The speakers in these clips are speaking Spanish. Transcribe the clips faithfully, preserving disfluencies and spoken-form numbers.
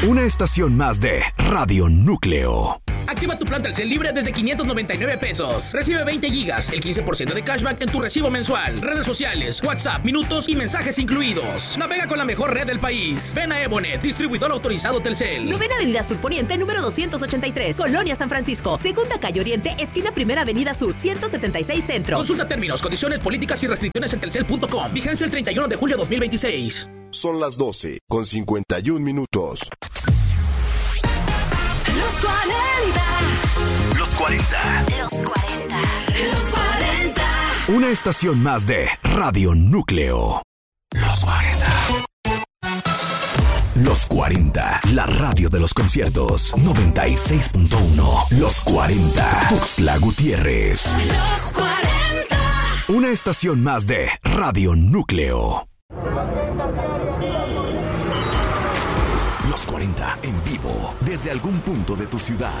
Una estación más de Radio Núcleo. Activa tu plan Telcel libre desde quinientos noventa y nueve pesos. Recibe veinte gigas, el quince por ciento de cashback en tu recibo mensual. Redes sociales, WhatsApp, minutos y mensajes incluidos. Navega con la mejor red del país. Ven a Ebonet, distribuidor autorizado Telcel. Novena Avenida Sur Poniente, número doscientos ochenta y tres, Colonia San Francisco. Segunda Calle Oriente, esquina Primera Avenida Sur, ciento setenta y seis Centro. Consulta términos, condiciones, políticas y restricciones en telcel punto com. Vigencia el treinta y uno de julio de dos mil veintiséis. Son las doce con cincuenta y un minutos. Los cuarenta. Los cuarenta. Los cuarenta. Los cuarenta. Una estación más de Radio Núcleo. Los cuarenta. Los cuarenta, la radio de los conciertos. noventa y seis punto uno. Los cuarenta. Tuxtla Gutiérrez. Los cuarenta. Una estación más de Radio Núcleo. Los cuarenta en vivo, desde algún punto de tu ciudad.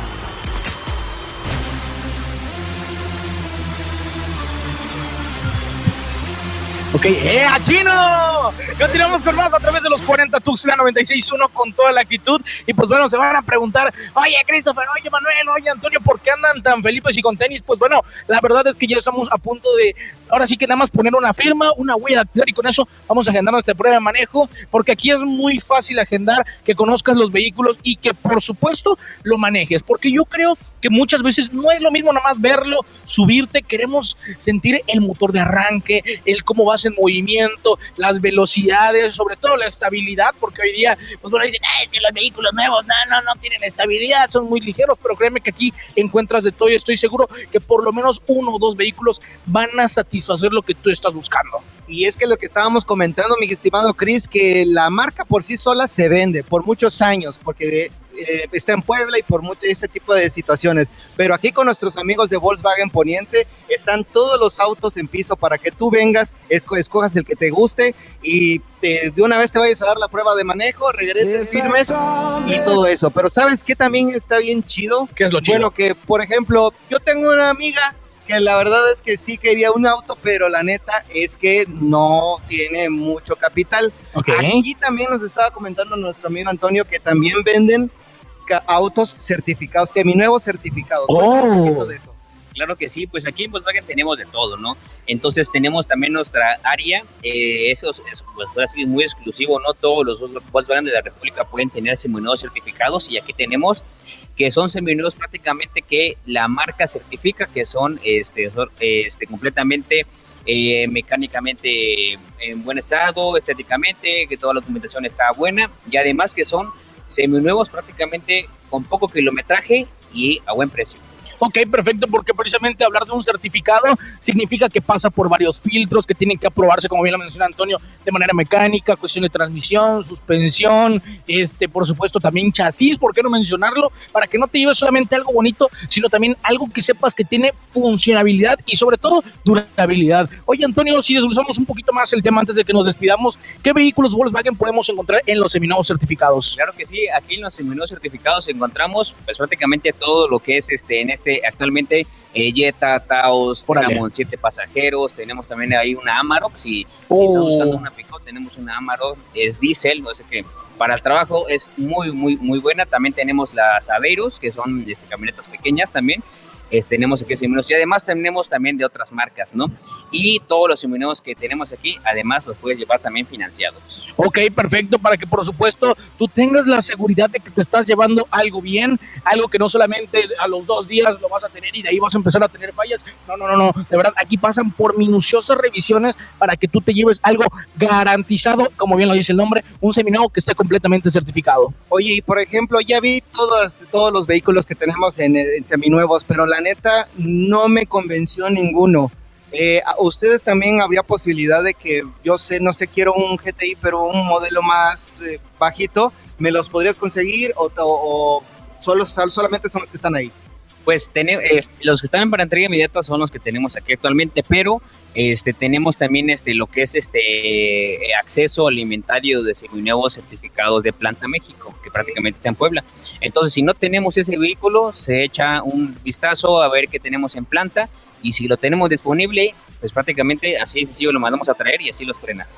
Ok, ¡eh, a Chino! Continuamos con más a través de los cuarenta Tuxtla noventa y seis punto uno con toda la actitud. Y pues bueno, se van a preguntar, oye Christopher, oye Manuel, oye Antonio, ¿por qué andan tan felices y con tenis? Pues bueno, la verdad es que ya estamos a punto de, ahora sí que nada más poner una firma, una huella dactilar y con eso vamos a agendar nuestra prueba de manejo, porque aquí es muy fácil agendar, que conozcas los vehículos y que por supuesto lo manejes, porque yo creo que muchas veces no es lo mismo nada más verlo, subirte, queremos sentir el motor de arranque, el cómo vas en movimiento, las velocidades, sobre todo la estabilidad, porque hoy día, pues bueno, dicen, ah, es que los vehículos nuevos, no, no, no tienen estabilidad, son muy ligeros, pero créeme que aquí encuentras de todo y estoy seguro que por lo menos uno o dos vehículos van a satisfacer lo que tú estás buscando. Y es que lo que estábamos comentando, mi estimado Chris, que la marca por sí sola se vende por muchos años, porque de, eh, está en Puebla y por mucho, ese tipo de situaciones. Pero aquí con nuestros amigos de Volkswagen Poniente están todos los autos en piso para que tú vengas, escojas el que te guste y te, de una vez te vayas a dar la prueba de manejo, regreses firmes y todo eso. Pero ¿sabes qué también está bien chido? ¿Qué es lo chido? Bueno, que por ejemplo, yo tengo una amiga que la verdad es que sí quería un auto, pero la neta es que no tiene mucho capital. Okay. Aquí también nos estaba comentando nuestro amigo Antonio que también venden ca- autos certificados, seminuevos certificados. Oh. Un poquito de eso. Claro que sí, pues aquí en Volkswagen tenemos de todo, ¿no? Entonces tenemos también nuestra área, eh, eso es pues, así muy exclusivo, no todos los Volkswagen de la República pueden tener seminuevos certificados y aquí tenemos que son seminuevos prácticamente que la marca certifica, que son este, son, este completamente eh, mecánicamente en buen estado, estéticamente, que toda la documentación está buena y además que son seminuevos prácticamente con poco kilometraje y a buen precio. Ok, perfecto, porque precisamente hablar de un certificado significa que pasa por varios filtros que tienen que aprobarse, como bien lo menciona Antonio, de manera mecánica, cuestión de transmisión, suspensión, este, por supuesto también chasis, ¿por qué no mencionarlo? Para que no te lleves solamente algo bonito, sino también algo que sepas que tiene funcionabilidad y sobre todo durabilidad. Oye Antonio, si desglosamos un poquito más el tema antes de que nos despidamos, ¿qué vehículos Volkswagen podemos encontrar en los seminuevos certificados? Claro que sí, aquí en los seminuevos certificados encontramos pues prácticamente todo lo que es este en este actualmente eh, Jetta, Taos, tenemos siete pasajeros, tenemos también ahí una Amarok, si, oh. si estamos buscando una Pickup, tenemos una Amarok, es diésel, no sé qué, para el trabajo es muy, muy, muy buena. También tenemos las Aveirus, que son este, camionetas pequeñas también. Este, tenemos aquí seminuevos y además tenemos también de otras marcas, ¿no? Y todos los seminuevos que tenemos aquí, además los puedes llevar también financiados. Ok, perfecto, para que por supuesto tú tengas la seguridad de que te estás llevando algo bien, algo que no solamente a los dos días lo vas a tener y de ahí vas a empezar a tener fallas. No, no, no, no, de verdad, aquí pasan por minuciosas revisiones para que tú te lleves algo garantizado, como bien lo dice el nombre, un seminuevo que esté completamente certificado. Oye, y por ejemplo, ya vi todos, todos los vehículos que tenemos en, en seminuevos, pero la neta no me convenció ninguno. Eh, ¿Ustedes también habría posibilidad de que, yo sé, no sé, quiero un G T I, pero un modelo más eh, bajito, ¿me los podrías conseguir o, o, o solo, solamente son los que están ahí? Pues tenemos, eh, los que están para entrega inmediata son los que tenemos aquí actualmente, pero este tenemos también este lo que es este eh, acceso alimentario de seminuevos certificados de Planta México, que prácticamente está en Puebla. Entonces, si no tenemos ese vehículo, se echa un vistazo a ver qué tenemos en planta y si lo tenemos disponible, pues prácticamente así de sencillo lo mandamos a traer y así lo estrenas.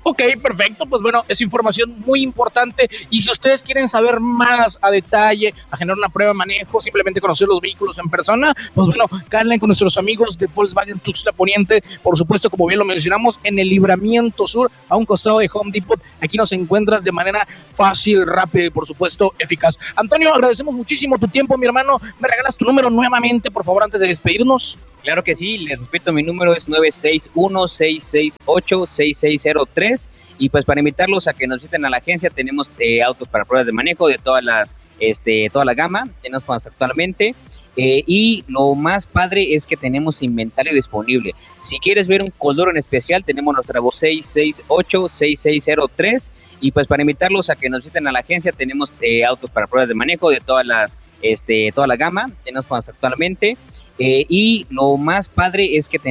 Ok, perfecto, pues bueno, es información muy importante y si ustedes quieren saber más a detalle, a generar una prueba de manejo, simplemente conocer los vehículos en persona, pues bueno, cálenle con nuestros amigos de Volkswagen Tuxtla Poniente, por supuesto, como bien lo mencionamos, en el Libramiento Sur, a un costado de Home Depot. Aquí nos encuentras de manera fácil, rápida y por supuesto eficaz. Antonio, agradecemos muchísimo tu tiempo, mi hermano. ¿Me regalas tu número nuevamente, por favor, antes de despedirnos? Claro que sí, les repito, mi número es nueve seis uno, seis seis ocho, seis seis cero tres y pues para invitarlos a que nos visiten a la agencia, tenemos eh, autos para pruebas de manejo de todas las, este, toda la gama, tenemos actualmente. Eh, y lo más padre es que tenemos inventario disponible. Si quieres ver un color en especial, tenemos nuestra voz seis seis ocho, seis seis cero tres y pues para invitarlos a que nos visiten a la agencia, tenemos eh, autos para pruebas de manejo de todas las, este, toda la gama, tenemos actualmente. Eh, y lo más padre es que tenemos